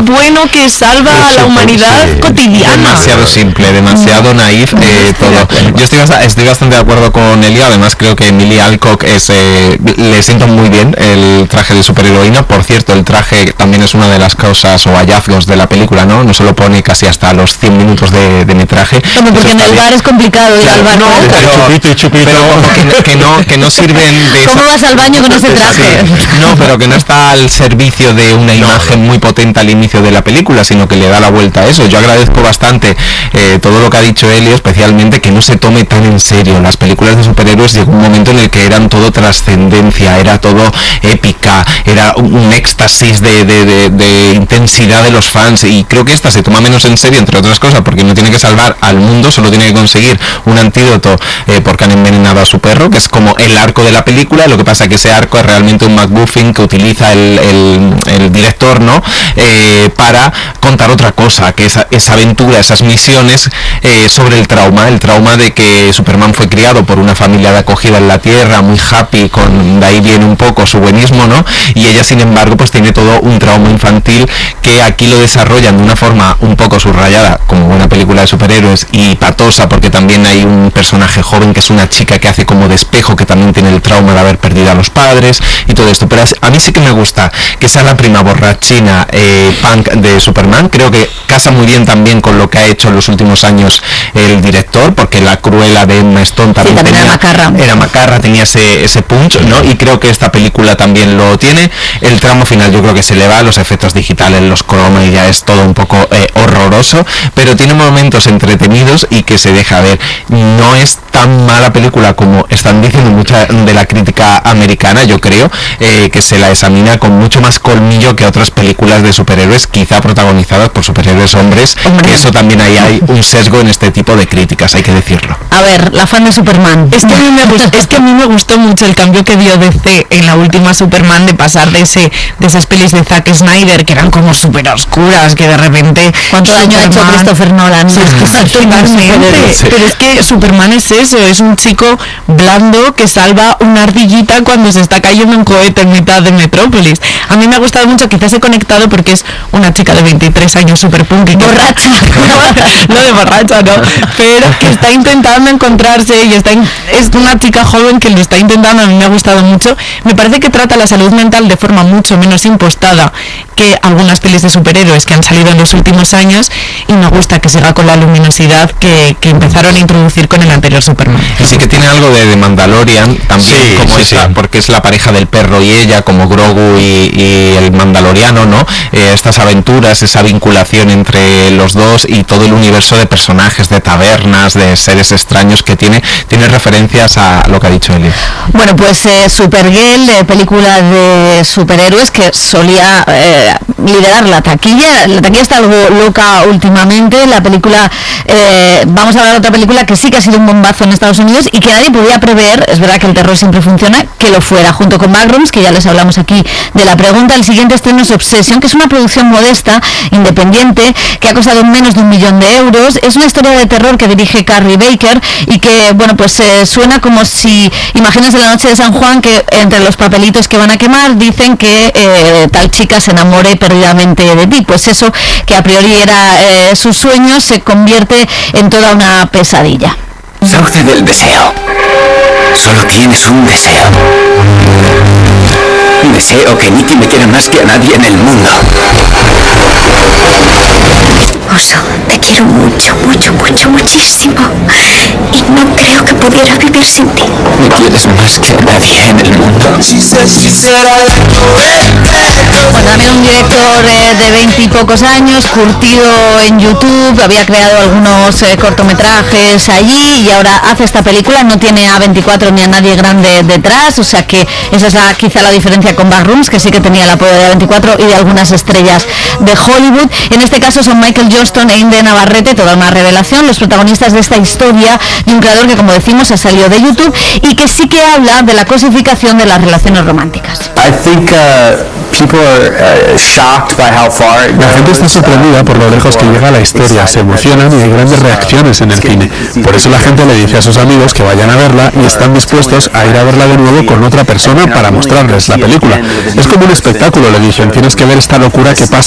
bueno que salva a la humanidad cotidiana. Demasiado simple, demasiado naif, todo. Yo estoy bastante de acuerdo con Elia. Además creo que Emilia Alcock le sienta muy bien el traje de superheroína. Por cierto, el traje también es una de las causas o hallazgos de la película, no se lo pone casi hasta los 100 minutos de metraje. Como porque en el bar es complicado ir al bar. Pero que no sirven de ¿Cómo vas al baño con ese traje? No, pero que no está al servicio de una imagen muy potente al inicio de la película, sino que le da la vuelta a eso. Yo agradezco bastante todo lo que ha dicho Elio, especialmente que no se tome tan en serio. Las películas de superhéroes llegó un momento en el que eran todo trascendencia, era todo épica, era un éxtasis de intensidad de los fans, y creo que esta se toma menos en serio, entre otras cosas, porque no tiene que salvar al mundo, solo tiene que conseguir un antídoto porque han envenenado a su perro, que es como el arco de la película. Lo que pasa que ese arco es realmente un MacGuffin que utiliza el director, ¿no? Para contar otra cosa, que esa aventura, esas misiones sobre el trauma de que Superman fue criado por una familia de acogida en la Tierra, muy happy, de ahí viene un poco su buenismo, ¿no? Y ella, sin embargo, pues tiene todo un trauma infantil que aquí lo desarrollan de una forma un poco subrayada, como buena película de superhéroes, y patosa, porque también hay un personaje joven que es una chica que hace como de espejo, que también tiene el trauma de haber perdido a los padres y todo esto. Pero a mí sí que me gusta que sea la prima borrachina punk de Superman. Creo que casa muy bien también con lo que ha hecho en los últimos años el director, porque la Cruella de Emma Stone también, era macarra, tenía ese punch, ¿no? Y creo que esta película también lo tiene. El tramo final yo creo que se le va, los efectos digitales, los croma, y ya es todo un poco horroroso, pero tiene momentos entretenidos y que se deja ver. No es tan mala película como están diciendo mucha de la crítica americana, yo creo, que se la examina con mucho más colmillo que otras películas de superhéroes, quizá protagonizadas por superhéroes hombres, que eso también ahí hay un sesgo en este tipo de críticas, hay que decirlo. A ver, la fan de Superman. Es que a mí me gustó mucho el cambio que dio DC en la última Superman, de pasar de esas pelis de Zack Snyder, que eran como súper oscuras, que de repente... ¿Cuánto daño ha hecho Christopher Nolan? Sí, totalmente. Sí. Pero es que Superman es eso, es un chico blando que salva una ardillita cuando se está cayendo un cohete en mitad de Metrópolis. A mí me ha gustado mucho, quizás he conectado porque es una chica de 23 años súper punk, borracha. No de borracha, no, pero que está intentando encontrarse y es una chica joven que lo está intentando. A mí me ha gustado mucho. Me parece que trata la salud mental de forma mucho menos impostada que algunas pelis de superhéroes que han salido en los últimos años, y me gusta que siga con la luminosidad que empezaron a introducir con el anterior Superman. Y sí que tiene algo de Mandalorian también, porque es la pareja del perro y ella, como Grogu y el mandaloriano, ¿no? Estas aventuras, esa vinculación entre los dos y todo el universo de personajes, de tabernas, de seres extraños que tiene referencias a lo que ha dicho Eli. Bueno, pues Supergirl, película de superhéroes que solía liderar la taquilla. La taquilla está algo loca últimamente. La película, vamos a hablar de otra película que sí que ha sido un bombazo en Estados Unidos y que nadie podía prever, es verdad que el terror siempre funciona, que lo fuera. Junto con Backrooms, que ya les hablamos aquí de la pregunta, el siguiente estreno es Obsession, que es una producción modesta, independiente, que ha costado menos de 1 millón de euros. Es una historia de terror que dirige Carrie Baker y que, bueno, pues suena como si, imagínense la noche de San Juan, que entre los papelitos que van a quemar dicen que tal chica se enamore perdidamente de ti. Pues eso, que a priori era su sueño, se convierte en toda una pesadilla. Sauce del deseo. Solo tienes un deseo. Deseo que Nikki me quiera más que a nadie en el mundo. Oso, te quiero mucho, mucho, mucho, muchísimo. Y no creo que pudiera vivir sin ti. Me quieres más que a nadie en el mundo. Bueno, también un director de 20 y pocos años, curtido en YouTube, había creado algunos cortometrajes allí y ahora hace esta película. No tiene a 24 ni a nadie grande detrás, o sea que esa es quizá la diferencia con Backrooms, que sí que tenía el apoyo de 24 y de algunas estrellas de Hollywood. En este caso son Michael Johnston e Inde Navarrete, toda una revelación, los protagonistas de esta historia de un creador que, como decimos, ha salido de YouTube y que sí que habla de la cosificación de las relaciones románticas. La gente está sorprendida por lo lejos que llega la historia, se emocionan y hay grandes reacciones en el cine. Por eso la gente le dice a sus amigos que vayan a verla y están dispuestos a ir a verla de nuevo con otra persona para mostrarles la película. Es como un espectáculo, le dicen, tienes que ver esta locura que pasa